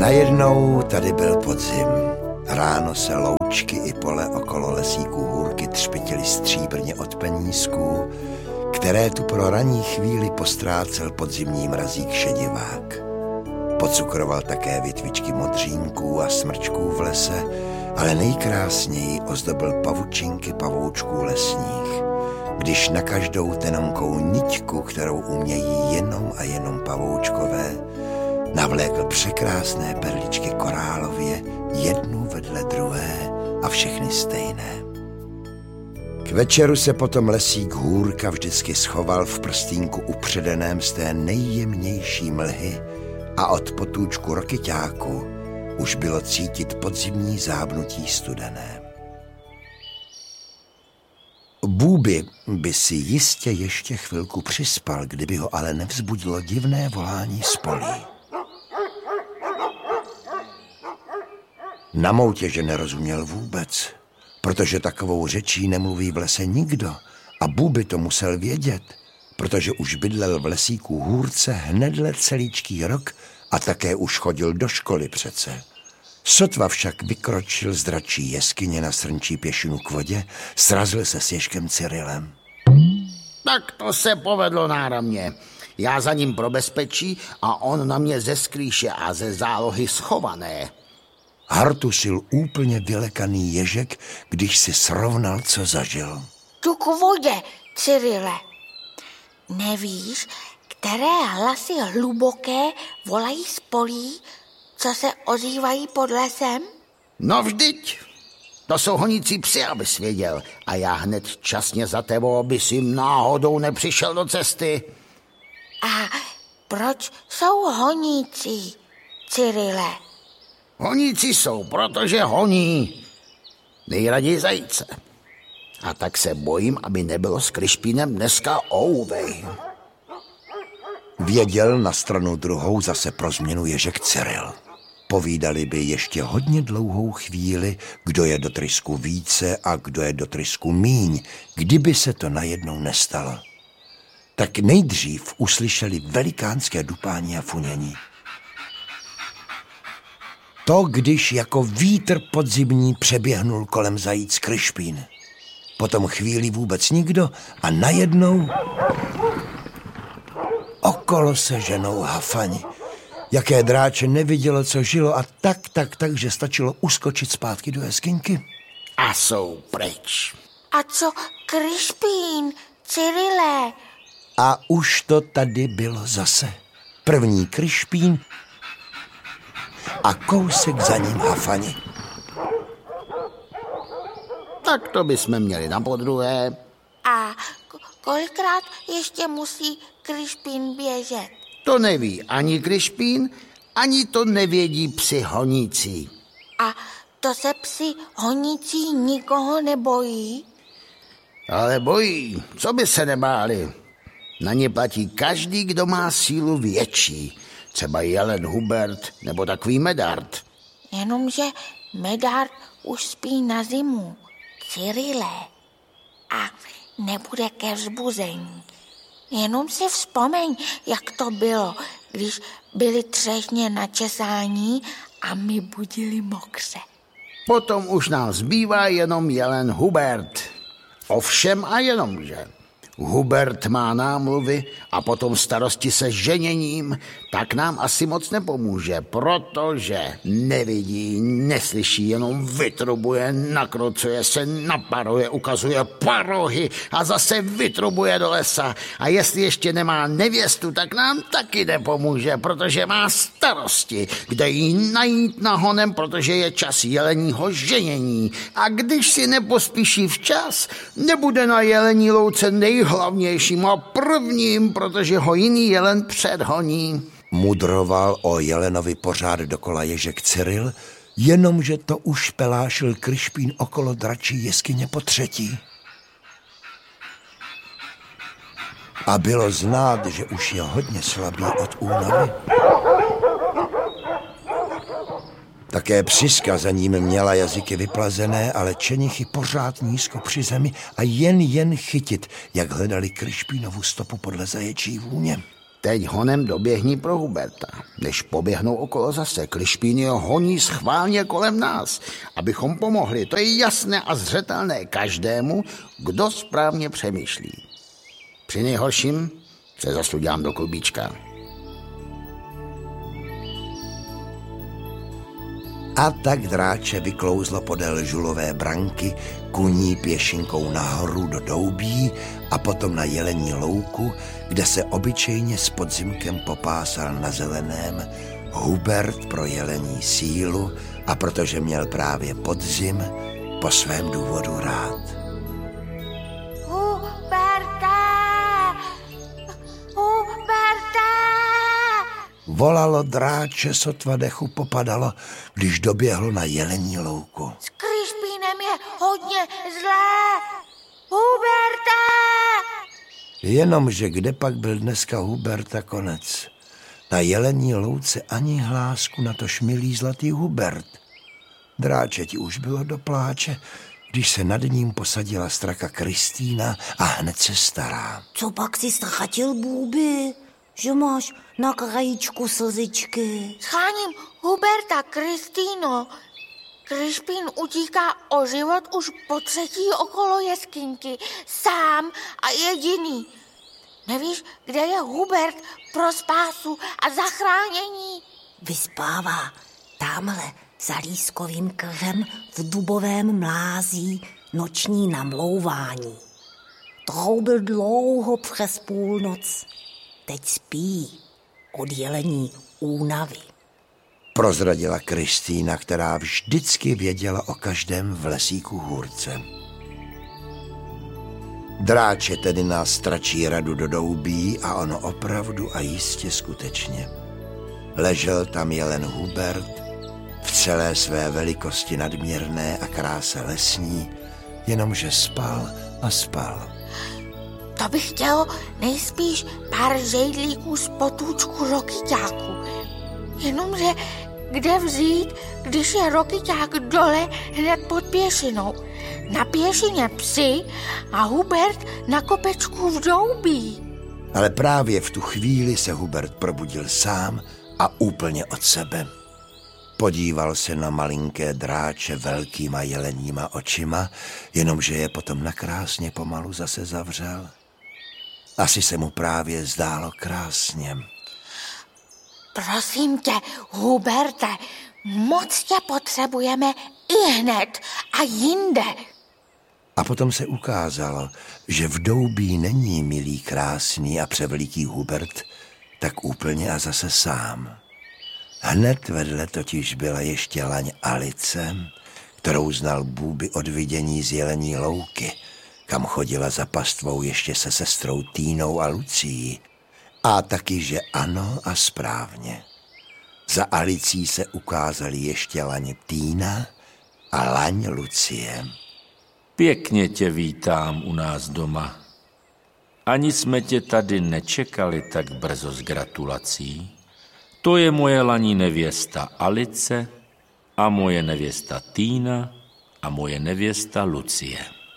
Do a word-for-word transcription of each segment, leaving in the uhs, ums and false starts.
Najednou tady byl podzim. Ráno se loučky i pole okolo lesíků hůrky třpitily stříbrně od penízků, které tu pro ranní chvíli postrácel podzimní mrazík šedivák. Pocukroval také větvičky modřínků a smrčků v lese, ale nejkrásněji ozdobil pavučinky pavoučků lesních, když na každou tenonkou niťku, kterou umějí jenom a jenom pavoučkové, navlékl překrásné perličky korálově, jednu vedle druhé a všechny stejné. K večeru se potom lesík hůrka vždycky schoval v prstínku upředeném z té nejjemnější mlhy a od potůčku rokyťáku už bylo cítit podzimní zábnutí studené. Bůby by si jistě ještě chvilku přispal, kdyby ho ale nevzbudilo divné volání z polí. Na moutěže nerozuměl vůbec, protože takovou řečí nemluví v lese nikdo a Bůby to musel vědět, protože už bydlel v lesíku hůrce hnedle celíčký rok a také už chodil do školy přece. Sotva však vykročil z dračí jeskyně na srnčí pěšinu k vodě, srazil se s Ježkem Cyrilem. Tak to se povedlo náramně. Já za ním pro bezpečí a on na mě ze skrýše a ze zálohy schované. Hartusil úplně vylekaný Ježek, když si srovnal, co zažil. Tu k vodě, Cyrile. Nevíš, které hlasy hluboké volají z polí, co se ozývají pod lesem? No vždyť, to jsou honící psi, abys věděl. A já hned časně za tebou, abys jim náhodou nepřišel do cesty. A proč jsou honící, Cyrile? Honíci jsou, protože honí. Nejraději zajíce. A tak se bojím, aby nebylo s Kryšpínem dneska ouvej. Věděl na stranu druhou zase pro změnu Ježek Cyril. Povídali by ještě hodně dlouhou chvíli, kdo je do trysku více a kdo je do trysku míň, kdyby se to najednou nestalo. Tak nejdřív uslyšeli velikánské dupání a funění. To, když jako vítr podzimní přeběhnul kolem zajíc Kryšpín. Potom chvíli vůbec nikdo a najednou okolo se ženou hafani. Jaké dráče nevidělo, co žilo a tak, tak, tak, že stačilo uskočit zpátky do jeskyňky. A jsou pryč. A co Kryšpín, Cyrile? A už to tady bylo zase. První Kryšpín a kousek za ním hafani. Tak to bychom měli na podruhé. A kolikrát ještě musí Kryšpín běžet? To neví ani Kryšpín, ani to nevědí psi honící. A to se psi honící nikoho nebojí? Ale bojí, co by se nebáli. Na ně platí každý, kdo má sílu větší. Třeba jelen Hubert nebo takový Medard. Jenomže Medard už spí na zimu, Cyrile. A nebude ke vzbuzení. Jenom si vzpomeň, jak to bylo, když byli třešně na česání a my budili mokře. Potom už nám zbývá jenom jelen Hubert. Ovšem a jenomže. Hubert má námluvy a potom starosti se ženěním, tak nám asi moc nepomůže, protože nevidí, neslyší, jenom vytrubuje, nakrocuje se, naparuje, ukazuje parohy a zase vytrubuje do lesa. A jestli ještě nemá nevěstu, tak nám taky nepomůže, protože má starosti, kde jí najít nahonem, protože je čas jeleního ženění. A když si nepospíší včas, nebude na jelení louce nejhlavnějším a prvním, protože ho jiný jelen předhoní. Mudroval o jelenovi pořád dokola Ježek Cyril, jenomže to už pelášil Kryšpín okolo dračí jeskyně po třetí. A bylo znát, že už je hodně slabý od únavy. Také Přiska za ním měla jazyky vyplazené, ale čenichy pořád nízko při zemi a jen jen chytit, jak hledali Kryšpínovu stopu podle zaječí vůně. Teď honem doběhni pro Huberta. Než poběhnou okolo zase, Krišpíny ho honí schválně kolem nás, abychom pomohli. To je jasné a zřetelné každému, kdo správně přemýšlí. Při nejhorším se zase udělám do klubíčka. A tak dráče vyklouzlo podél žulové branky, kuní pěšinkou nahoru do doubí a potom na jelení louku, kde se obyčejně s podzimkem popásal na zeleném Hubert pro jelení sílu a protože měl právě podzim, po svém důvodu rád. Huberte! Huberte! Volalo dráče, sotva dechu popadalo, když doběhlo na jelení louku. S Krišpínem je hodně zlé! Huberte! Jenomže kde pak byl dneska Huberta konec? Na jelení louce ani hlásku, na to milý zlatý Hubert. Dráčeti už bylo do pláče, když se nad ním posadila straka Kristýna a hned se stará. Co pak si ztratil, Bůby? Že máš na krajíčku slzičky. Scháním Huberta, Kristýno. Krišpín utíká o život už po třetí okolo jeskyňky. Sám a jediný. Nevíš, kde je Hubert pro spásu a zachránění? Vyspává tamhle za lískovým krhem v dubovém mlází noční namlouvání. Troubil dlouho přes půlnoc. Teď spí od jelení únavy. Prozradila Kristýna, která vždycky věděla o každém v lesíku hůrce. Dráče tedy nás stračí radu do doubí a ono opravdu a jistě skutečně. Ležel tam jelen Hubert v celé své velikosti nadměrné a kráse lesní, jenomže spal a spal. To bych chtělo nejspíš pár žejdlíků z potůčku rokyťáku. Jenomže kde vzít, když je rokyťák dole hned pod pěšinou? Na pěšině psi a Hubert na kopečku v doubí. Ale právě v tu chvíli se Hubert probudil sám a úplně od sebe. Podíval se na malinké dráče velkýma jeleníma očima, jenomže je potom nakrásně pomalu zase zavřel. Asi se mu právě zdálo krásně. Prosím tě, Huberte, moc tě potřebujeme i hned a jinde. A potom se ukázalo, že v doubí není milý, krásný a převeliký Hubert tak úplně a zase sám. Hned vedle totiž byla ještě laň Alice, kterou znal Bůby od vidění z jelení louky, kam chodila za pastvou ještě se sestrou Týnou a Lucií. A taky, že ano a správně. Za Alicí se ukázali ještě laň Týna a laň Lucie. Pěkně tě vítám u nás doma. Ani jsme tě tady nečekali tak brzo s gratulací. To je moje laní nevěsta Alice a moje nevěsta Týna a moje nevěsta Lucie.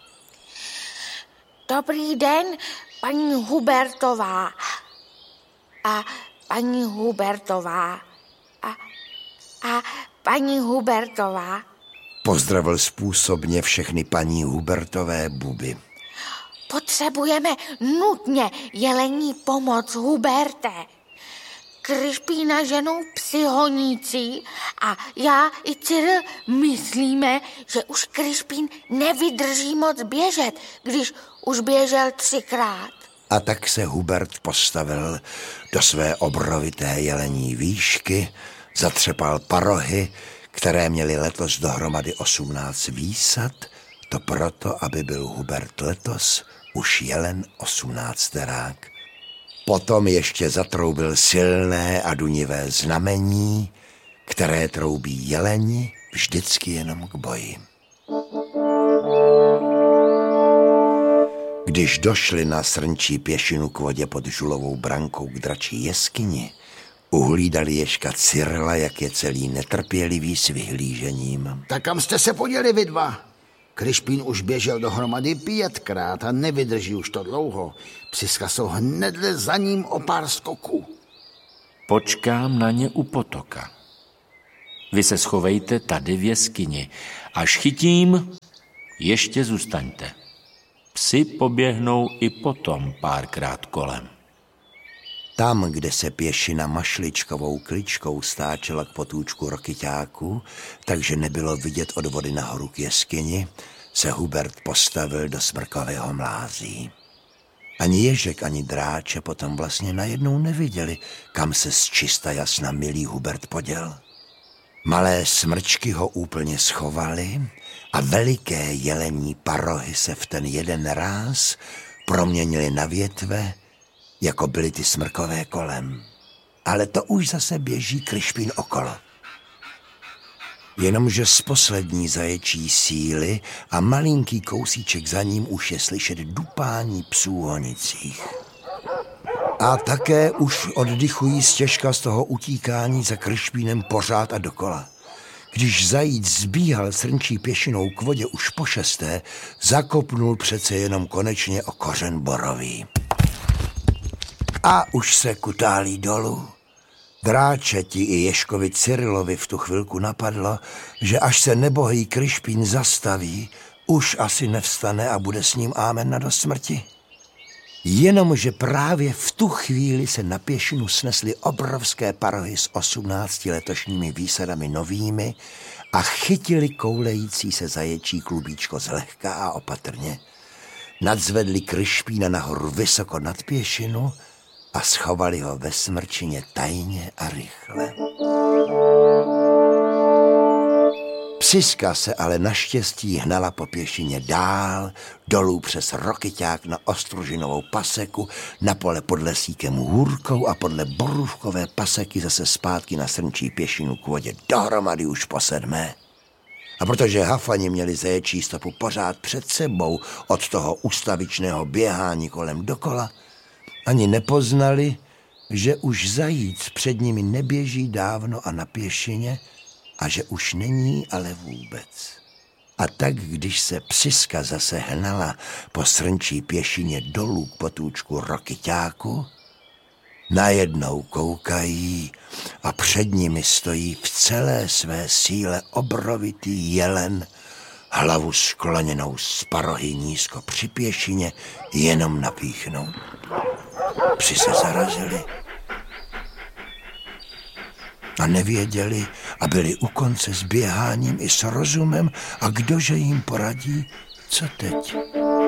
Dobrý den, paní Hubertová. A paní Hubertová. A, a paní Hubertová. Pozdravil způsobně všechny paní Hubertové Buby. Potřebujeme nutně jelení pomoc, Huberte. Krišpína ženou psi honící a já i Cyril myslíme, že už Krišpín nevydrží moc běžet, když už běžel třikrát. A tak se Hubert postavil do své obrovité jelení výšky, zatřepal parohy, které měly letos dohromady osmnáct výsad, to proto, aby byl Hubert letos už jelen osmnácterák. Potom ještě zatroubil silné a dunivé znamení, které troubí jeleni vždycky jenom k boji. Když došli na srnčí pěšinu k vodě pod žulovou brankou k dračí jeskyni, uhlídali ježka Cyrila, jak je celý netrpělivý s vyhlížením. Tak kam jste se poděli vy dva? Krišpín už běžel dohromady pětkrát a nevydrží už to dlouho. Psiska jsou hnedle za ním o pár skoků. Počkám na ně u potoka. Vy se schovejte tady v jeskyni. Až chytím, ještě zůstaňte. Psi poběhnou i potom párkrát kolem. Tam, kde se pěšina mašličkovou kličkou stáčela k potůčku Rokyťáku, takže nebylo vidět od vody nahoru k jeskyni, se Hubert postavil do smrkového mlází. Ani ježek, ani dráče potom vlastně najednou neviděli, kam se z čista jasna milý Hubert poděl. Malé smrčky ho úplně schovaly a veliké jelení parohy se v ten jeden ráz proměnily na větve, jako byly ty smrkové kolem. Ale to už zase běží Krišpín okolo. Jenomže z poslední zaječí síly a malinký kousíček za ním už je slyšet dupání psů v honicích. A také už oddychují stěžka z toho utíkání za Krišpínem pořád a dokola. Když zajíc zbíhal srnčí pěšinou k vodě už po šesté, zakopnul přece jenom konečně o kořen borový. A už se kutálí dolů. Dráčeti i Ježkovi Cyrilovi v tu chvilku napadlo, že až se nebohý Krišpín zastaví, už asi nevstane a bude s ním ámen do smrti. Jenomže právě v tu chvíli se na pěšinu snesly obrovské parohy s osmnácti letošními výsadami novými a chytili koulející se zaječí klubíčko zlehka a opatrně. Nadzvedli Krišpína nahoru vysoko nad pěšinu a schovali ho ve smrčině tajně a rychle. Psiska se ale naštěstí hnala po pěšině dál, dolů přes Rokyťák na Ostružinovou paseku, na pole pod lesíkem Hůrkou a podle Borůvkové paseky zase zpátky na srnčí pěšinu k vodě dohromady už po sedmé. A protože hafani měli zaječí stopu pořád před sebou od toho ustavičného běhání kolem dokola, ani nepoznali, že už zajíc před nimi neběží dávno a na pěšině a že už není ale vůbec. A tak, když se psiska zase hnala po srnčí pěšině dolů k potůčku Rokyťáku, najednou koukají a před nimi stojí v celé své síle obrovitý jelen, hlavu skloněnou z parohy nízko při pěšině, jenom napíchnout. Psi se zarazili a nevěděli a byli u konce s běháním i s rozumem a kdože jim poradí, co teď.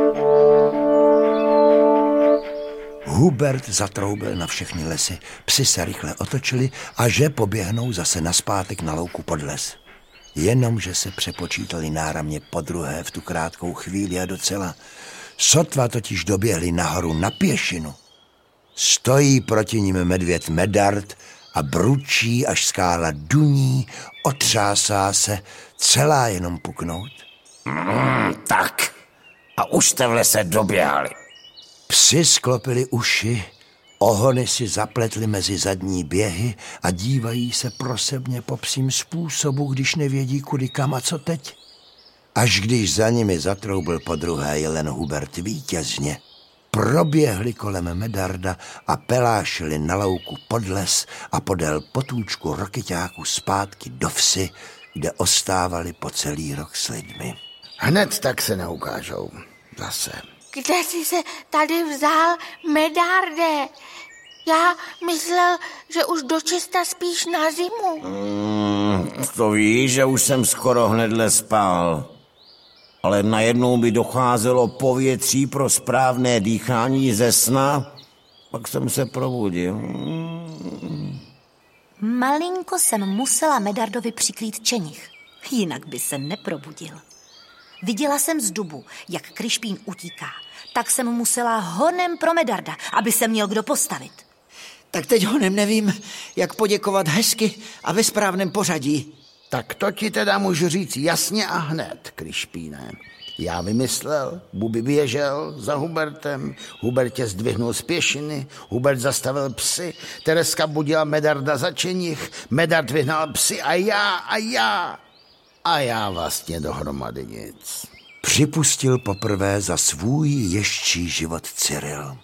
Hubert zatroubil na všechny lesy, psi se rychle otočili a že poběhnou zase naspátek na louku pod les. Jenomže se přepočítali náramně podruhé v tu krátkou chvíli a docela. Sotva totiž doběhli nahoru na pěšinu. Stojí proti nim medvěd Medard a bručí, až skála duní, otřásá se, celá jenom puknout. Mm, tak, a už jste v lese doběhali. Psi sklopili uši, ohony si zapletly mezi zadní běhy a dívají se prosebně po psím způsobu, když nevědí kudy kam a co teď. Až když za nimi zatroubil podruhé jelen Hubert vítězně, proběhli kolem Medarda a pelášili na louku pod les a podél potůčku Rokyťáku zpátky do vsi, kde ostávali po celý rok s lidmi. Hned tak se neukážou. Zase. Kde jsi se tady vzal, Medarde? Já myslel, že už dočista spíš na zimu. Mm, to víš, že už jsem skoro hnedle spal. Ale najednou by docházelo povětří pro správné dýchání ze sna, pak jsem se probudil. Mm. Malinko jsem musela Medardovi přikrýt čenich, jinak by se neprobudil. Viděla jsem z dubu, jak Krišpín utíká, tak jsem musela honem pro Medarda, aby se měl kdo postavit. Tak teď honem nevím, jak poděkovat hezky a ve správném pořadí. Tak to ti teda můžu říct jasně a hned, Krišpíne. Já vymyslel, Buby běžel za Hubertem, Hubert tě zdvihnul z pěšiny, Hubert zastavil psy, Tereska budila Medarda za čenich, Medard vyhnal psy a já, a já. A já vlastně dohromady nic. připustil poprvé za svůj ježčí život Cyril.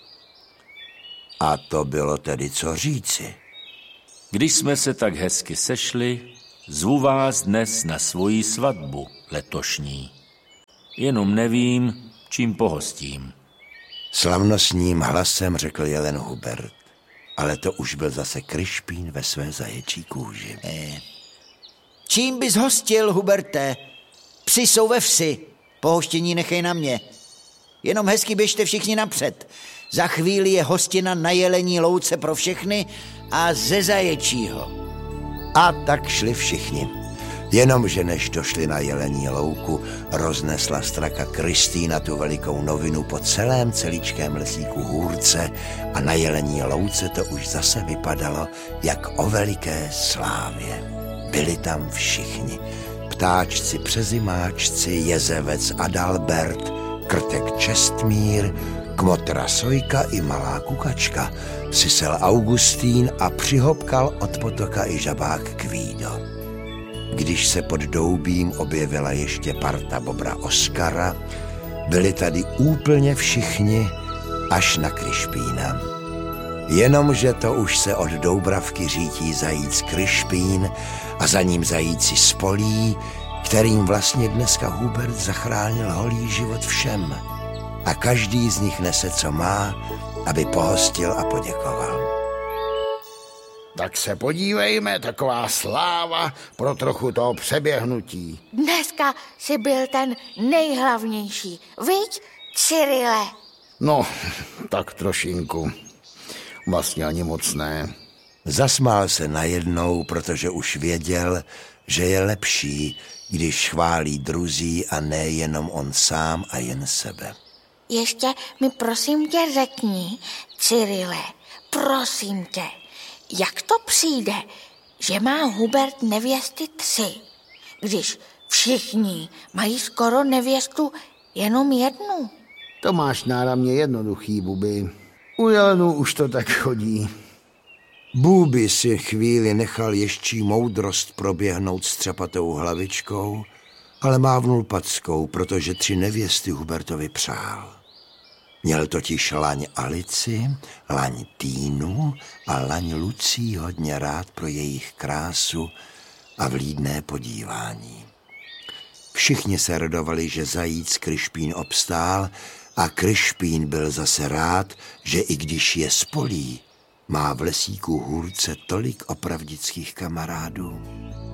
A to bylo tedy co říci. Když jsme se tak hezky sešli, zvu vás dnes na svoji svatbu letošní. Jenom nevím, čím pohostím. Slavnostním hlasem řekl jelen Hubert, ale to už byl zase Krišpín ve své zaječí kůži. Eh. Čím bys hostil, Huberte? Psi jsou ve vsi, pohoštění nechej na mě. Jenom hezky běžte všichni napřed. Za chvíli je hostina na jelení louce pro všechny a ze zaječího. A tak šli všichni. Jenomže než došli na jelení louku, roznesla straka Kristýna tu velikou novinu po celém celíčkém lesíku Hůrce a na jelení louce to už zase vypadalo jak o veliké slávě. Byli tam všichni. Ptáčci, přezimáčci, jezevec Adalbert, krtek Čestmír, kmotra Sojka i malá kukačka, sisel Augustín a přihopkal od potoka i žabák Kvído. Když se pod doubím objevila ještě parta bobra Oskara, byli tady úplně všichni až na Krišpína. Jenomže to už se od Doubravky řítí zajíc Krišpín a za ním zajíci Spolí, kterým vlastně dneska Hubert zachránil holý život všem. A každý z nich nese, co má, aby pohostil a poděkoval. Tak se podívejme, taková sláva pro trochu toho přeběhnutí. Dneska jsi byl ten nejhlavnější, viď, Cyrile? No, tak trošinku. Vlastně ani moc ne. Zasmál se najednou, protože už věděl, že je lepší, když chválí druzí a ne jenom on sám a jen sebe. Ještě mi prosím tě řekni, Cyrile, prosím tě, jak to přijde, že má Hubert nevěsty tři, když všichni mají skoro nevěstu jenom jednu? To máš náramně jednoduchý, Buby. U jelenů už to tak chodí. Bůby si chvíli nechal ještě moudrost proběhnout střepatou hlavičkou, ale mávnul packou, protože tři nevěsty Hubertovi přál. Měl totiž laň Alici, laň Týnu a laň Lucí hodně rád pro jejich krásu a vlídné podívání. Všichni se radovali, že zajíc Krišpín obstál a Krišpín byl zase rád, že i když je Spolí, má v lesíku Hůrce tolik opravdických kamarádů.